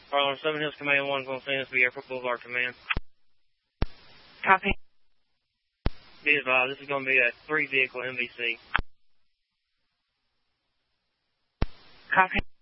Arlington 7 Hills Command 1, going to send us to Airport Boulevard Command. Copy. Be advised, this is going to be a 3-vehicle MVC. Copy.